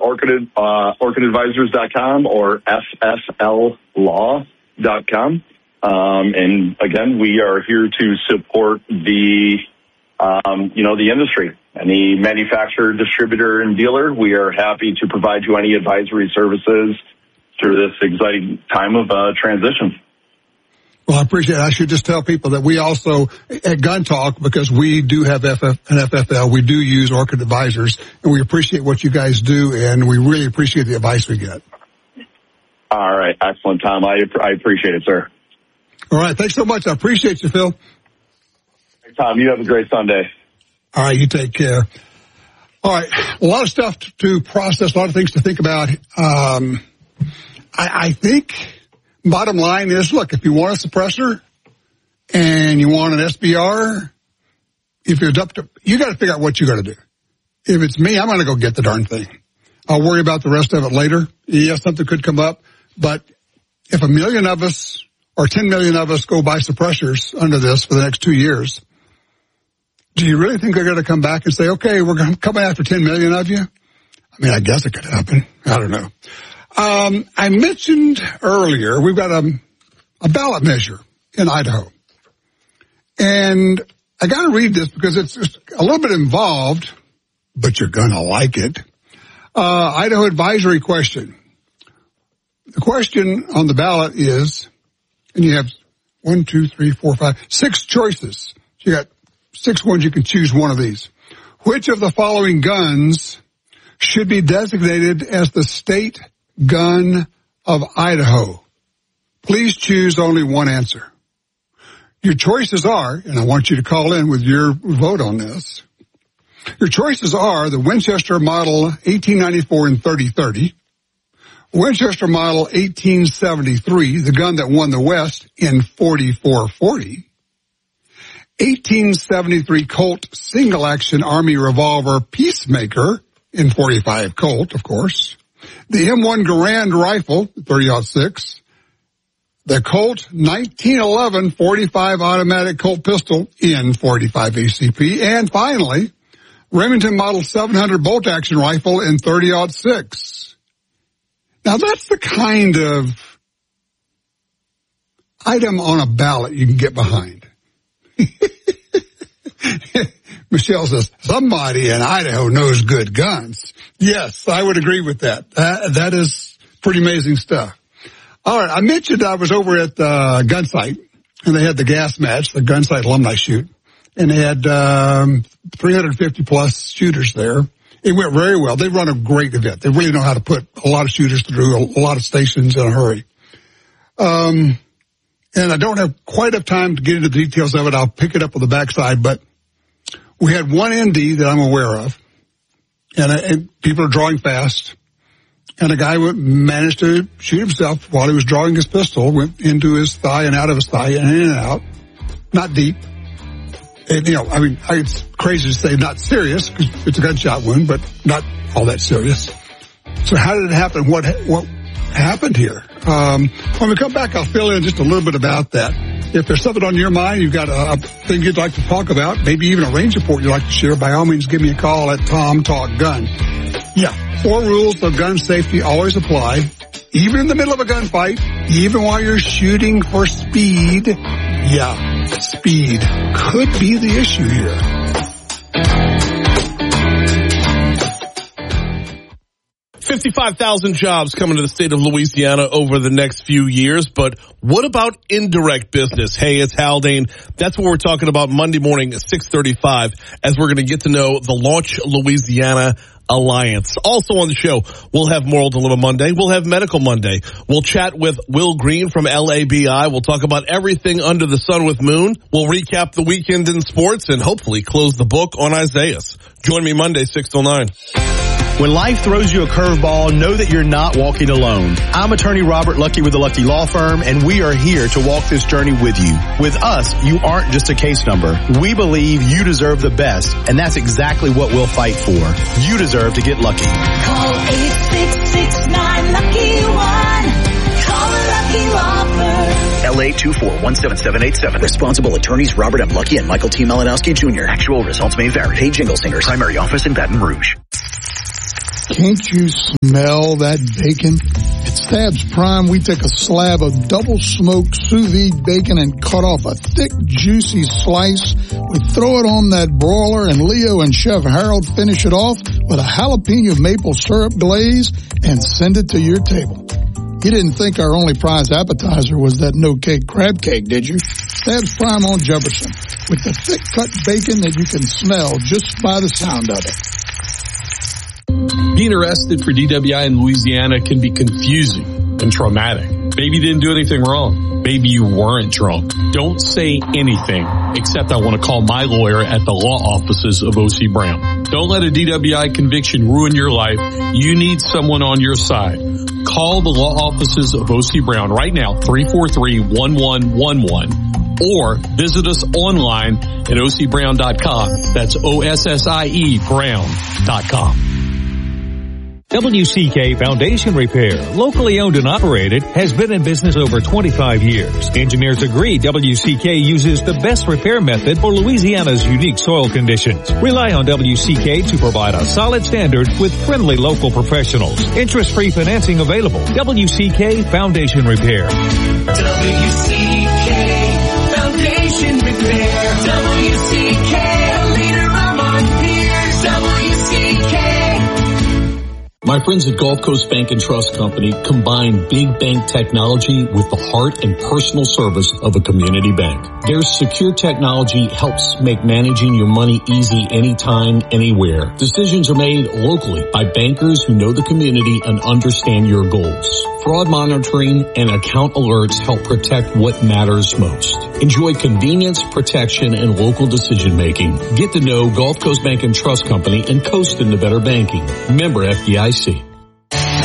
orchidadvisors.com or ffllaw.com. And again, we are here to support the industry. Any manufacturer, distributor, and dealer, we are happy to provide you any advisory services through this exciting time of transition. Well, I appreciate it. I should just tell people that we also, at Gun Talk, because we do have an FFL, we do use Orchid Advisors, and we appreciate what you guys do, and we really appreciate the advice we get. All right. Excellent, Tom. I appreciate it, sir. All right. Thanks so much. I appreciate you, Phil. Hey, Tom, you have a great Sunday. All right. You take care. All right. A lot of stuff to process, a lot of things to think about. I think bottom line is, look, if you want a suppressor and you want an SBR, if it's up to, you got to figure out what you got to do. If it's me, I'm going to go get the darn thing. I'll worry about the rest of it later. Yes, something could come up, but if 1 million of us or 10 million of us go buy suppressors under this for the next 2 years, do you really think they're going to come back and say, okay, we're coming after 10 million of you? I mean, I guess it could happen. I don't know. I mentioned earlier, we've got a ballot measure in Idaho. And I got to read this because it's just a little bit involved, but you're going to like it. Idaho advisory question. The question on the ballot is, and you have 6 choices. So you got 6 ones. You can choose one of these. Which of the following guns should be designated as the state gun of Idaho? Please choose only one answer. Your choices are, and I want you to call in with your vote on this. Your choices are the Winchester Model 1894 and 3030, Winchester Model 1873, the gun that won the West in 4440, 1873 Colt single-action Army revolver Peacemaker in 45 Colt, of course, the M1 Garand rifle, 30-06, the Colt 1911 45 automatic Colt pistol in 45 ACP, and finally, Remington Model 700 bolt-action rifle in 30-06. Now, that's the kind of item on a ballot you can get behind. Michelle says, somebody in Idaho knows good guns. Yes, I would agree with that. That is pretty amazing stuff. All right, I mentioned I was over at the Gunsight, and they had the gas match, the Gunsight alumni shoot, and they had 350-plus shooters there. It went very well. They run a great event. They really know how to put a lot of shooters through a lot of stations in a hurry. And I don't have quite enough time to get into the details of it. I'll pick it up on the backside, but we had one ND that I'm aware of, and people are drawing fast, and a guy managed to shoot himself while he was drawing his pistol, went into his thigh and out of his thigh and in and out, not deep. And, it's crazy to say not serious because it's a gunshot wound, but not all that serious. So how did it happen? What happened here? When we come back, I'll fill in just a little bit about that. If there's something on your mind, you've got a thing you'd like to talk about, maybe even a range report you'd like to share, by all means, give me a call at Tom Talk Gun. Yeah, 4 rules of gun safety always apply, even in the middle of a gunfight, even while you're shooting for speed. Yeah, speed could be the issue here. 55,000 jobs coming to the state of Louisiana over the next few years, but what about indirect business? Hey, it's Haldane. That's what we're talking about Monday morning at 6:35 as we're going to get to know the Launch Louisiana Alliance. Also on the show, we'll have Moral Dilemma Monday. We'll have Medical Monday. We'll chat with Will Green from LABI. We'll talk about everything under the sun with Moon. We'll recap the weekend in sports and hopefully close the book on Isaiah. Join me Monday, 6 till 9. When life throws you a curveball, know that you're not walking alone. I'm attorney Robert Lucky with the Lucky Law Firm, and we are here to walk this journey with you. With us, you aren't just a case number. We believe you deserve the best, and that's exactly what we'll fight for. You deserve to get lucky. Call 866-9-LUCKY-1. Call the Lucky Law Firm. LA 2417787. Responsible attorneys Robert M. Lucky and Michael T. Malinowski Jr. Actual results may vary. Paid Jingle Singers. Primary office in Baton Rouge. Can't you smell that bacon? At Stabs Prime, we take a slab of double-smoked sous vide bacon and cut off a thick, juicy slice. We throw it on that broiler, and Leo and Chef Harold finish it off with a jalapeno maple syrup glaze and send it to your table. You didn't think our only prize appetizer was that no-cake crab cake, did you? Stabs Prime on Jefferson, with the thick-cut bacon that you can smell just by the sound of it. Being arrested for DWI in Louisiana can be confusing and traumatic. Maybe you didn't do anything wrong. Maybe you weren't drunk. Don't say anything except I want to call my lawyer at the law offices of O.C. Brown. Don't let a DWI conviction ruin your life. You need someone on your side. Call the law offices of O.C. Brown right now, 343-1111, or visit us online at OCBrown.com. That's OSSIE Brown.com. WCK Foundation Repair, locally owned and operated, has been in business over 25 years. Engineers agree WCK uses the best repair method for Louisiana's unique soil conditions. Rely on WCK to provide a solid standard with friendly local professionals. Interest-free financing available. WCK Foundation Repair. WCK Foundation Repair. WCK, a leader among peers. WCK. My friends at Gulf Coast Bank and Trust Company combine big bank technology with the heart and personal service of a community bank. Their secure technology helps make managing your money easy anytime, anywhere. Decisions are made locally by bankers who know the community and understand your goals. Fraud monitoring and account alerts help protect what matters most. Enjoy convenience, protection, and local decision making. Get to know Gulf Coast Bank and Trust Company and coast into better banking. Member FDIC.